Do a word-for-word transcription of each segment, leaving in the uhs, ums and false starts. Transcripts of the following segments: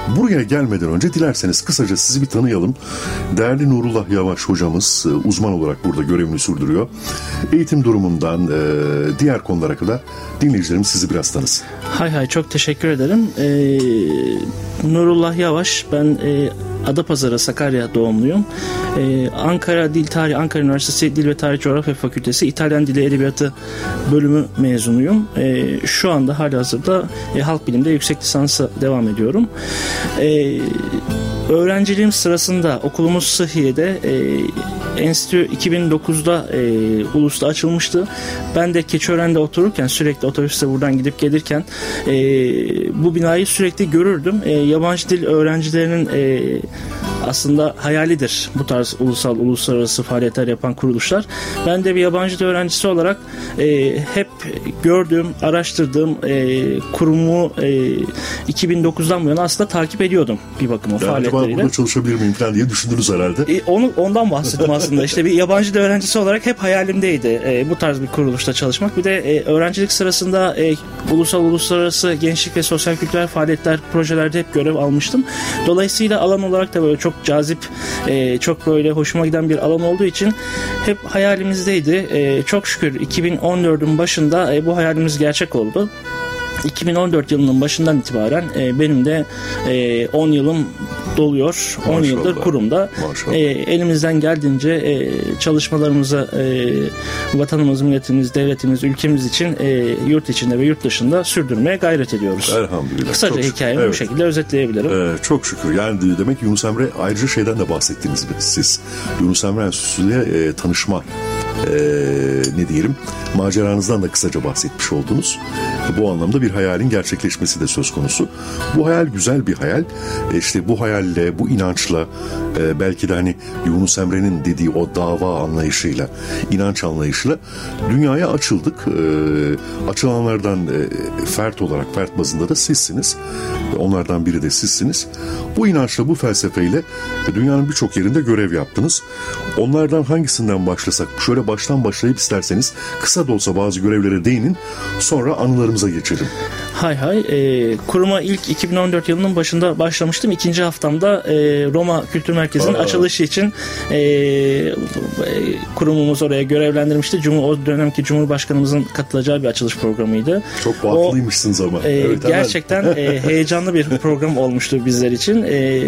Buraya gelmeden önce dilerseniz kısaca sizi bir tanıyalım. Değerli Nurullah Yavaş hocamız uzman olarak burada görevini sürdürüyor. Eğitim durumundan diğer konulara kadar dinleyicilerimiz sizi biraz tanısın. Hay hay, çok teşekkür ederim. Ee, Nurullah Yavaş, ben e, Adapazarı, Sakarya doğumluyum. Ee, Ankara Dil Tarih, Ankara Üniversitesi Dil ve Tarih Coğrafya Fakültesi İtalyan Dili Edebiyatı bölümü mezunuyum. Ee, şu anda halihazırda e, halk bilimde yüksek lisansa devam ediyorum. Ee, öğrenciliğim sırasında okulumuz Sıhhiye'de e, Enstitü iki bin dokuzda e, Ulus'ta açılmıştı. Ben de Keçiören'de otururken, sürekli otobüste buradan gidip gelirken e, bu binayı sürekli görürdüm. E, yabancı dil öğrencilerinin e, aslında hayalidir bu tarz ulusal, uluslararası faaliyetler yapan kuruluşlar. Ben de bir yabancı dil öğrencisi olarak e, hep gördüğüm, araştırdığım e, kurumu e, iki bin dokuzdan bu yana aslında takip ediyordum bir bakıma yani faaliyetleriyle. Acaba burada çalışabilir miyim falan diye düşündünüz herhalde. E, onu, ondan bahsettim aslında. İşte bir yabancı dil öğrencisi olarak hep hayalimdeydi e, bu tarz bir kuruluşta çalışmak. Bir de e, öğrencilik sırasında e, ulusal, uluslararası gençlik ve sosyal kültürel faaliyetler, projelerde hep görev almıştım. Dolayısıyla alan olarak da böyle çok cazip, e, çok böyle hoşuma giden bir alan olduğu için hep hayalimizdeydi. E, çok şükür iki bin on dördün başında e, bu hayalimiz gerçek oldu. iki bin on dört yılının başından itibaren e, benim de e, on yılım doluyor. on Maşallah. Yıldır kurumda. E, elimizden geldiğince e, çalışmalarımızı e, vatanımız, milletimiz, devletimiz, ülkemiz için e, yurt içinde ve yurt dışında sürdürmeye gayret ediyoruz. Elhamdülillah. Kısaca çok hikayemi evet. bu şekilde özetleyebilirim. Ee, çok şükür. Yani demek Yunus Emre, ayrıca şeyden de bahsettiniz siz. Yunus Emre Enstitüsü'yle e, tanışma e, ne diyelim maceranızdan da kısaca bahsetmiş oldunuz. Bu anlamda bir hayalin gerçekleşmesi de söz konusu. Bu hayal güzel bir hayal. E işte bu hayalle, bu inançla e, belki de hani Yunus Emre'nin dediği o dava anlayışıyla, inanç anlayışıyla dünyaya açıldık. E, açılanlardan e, fert olarak, fert bazında da sizsiniz. Onlardan biri de sizsiniz. Bu inançla, bu felsefeyle e, dünyanın birçok yerinde görev yaptınız. Onlardan hangisinden başlasak? Şöyle baştan başlayıp isterseniz kısa da olsa bazı görevlere değinin. Sonra anılarımıza geçelim. Hay hay. E, kuruma ilk iki bin on dört yılının başında başlamıştım. İkinci haftamda e, Roma Kültür Merkezi'nin Aa. açılışı için e, e, kurumumuz oraya görevlendirmişti. Cumhur, o dönemki Cumhurbaşkanımızın katılacağı bir açılış programıydı. Çok baklıymışsınız ama. E, evet, gerçekten e, heyecanlı bir program olmuştu bizler için. E,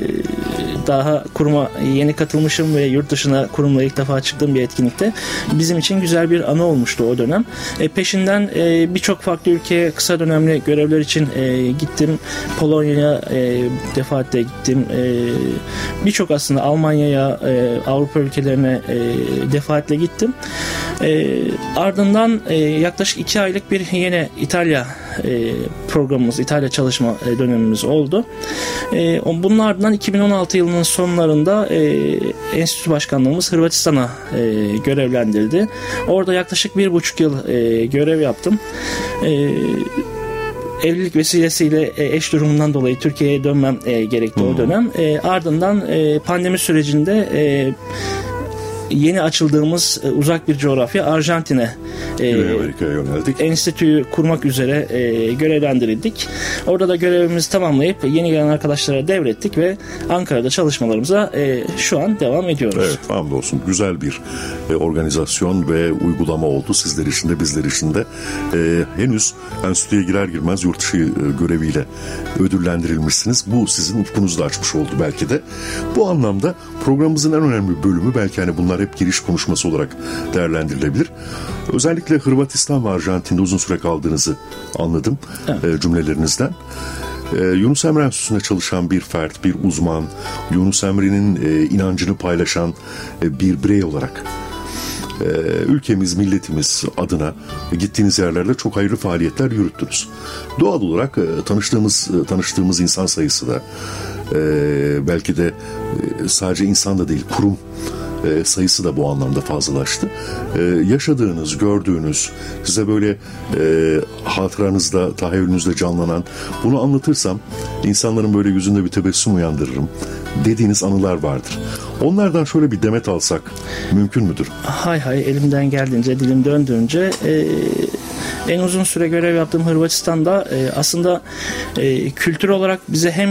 daha kuruma yeni katılmışım ve yurt dışına kurumla ilk defa çıktığım bir etkinlikte. Bizim için güzel bir anı olmuştu o dönem. E, peşinden e, birçok farklı ülkeye kısa dönemli görevler için e, gittim. Polonya'ya e, defaatle gittim. E, birçok aslında Almanya'ya, e, Avrupa ülkelerine e, defaatle gittim. E, ardından e, yaklaşık iki aylık bir yine İtalya e, programımız, İtalya çalışma e, dönemimiz oldu. E, bunun ardından iki bin on altı yılının sonlarında e, enstitü başkanlığımız Hırvatistan'a e, görevlendirildi. Orada yaklaşık bir buçuk yıl e, görev yaptım. E, evlilik vesilesiyle e, eş durumundan dolayı Türkiye'ye dönmem e, gerekti hmm. o dönem. E, ardından e, pandemi sürecinde e, yeni açıldığımız e, uzak bir coğrafya Arjantin'e e, enstitüyü kurmak üzere e, görevlendirildik. Orada da görevimizi tamamlayıp yeni gelen arkadaşlara devrettik ve Ankara'da çalışmalarımıza e, şu an devam ediyoruz. Evet, hamdolsun. Güzel bir e, organizasyon ve uygulama oldu sizler için de bizler için de. E, henüz enstitüye girer girmez yurt dışı e, göreviyle ödüllendirilmişsiniz. Bu sizin ufkunuzu da açmış oldu belki de. Bu anlamda programımızın en önemli bölümü belki hani bunlar hep giriş konuşması olarak değerlendirilebilir. Özellikle Hırvatistan ve Arjantin'de uzun süre kaldığınızı anladım evet. e, cümlelerinizden. E, Yunus Emre Enstitüsü'nde çalışan bir fert, bir uzman, Yunus Emre'nin e, inancını paylaşan e, bir birey olarak e, ülkemiz, milletimiz adına gittiğiniz yerlerde çok hayırlı faaliyetler yürüttünüz. Doğal olarak e, tanıştığımız e, tanıştığımız insan sayısı da e, belki de e, sadece insan da değil, kurum E, sayısı da bu anlamda fazlalaştı. E, yaşadığınız, gördüğünüz, size böyle e, hatıranızda, tahayyülünüzde canlanan, bunu anlatırsam insanların böyle yüzünde bir tebessüm uyandırırım dediğiniz anılar vardır. Onlardan şöyle bir demet alsak mümkün müdür? Hay hay, elimden geldiğince, dilim döndüğünce e, en uzun süre görev yaptığım Hırvatistan'da e, aslında e, kültür olarak bize hem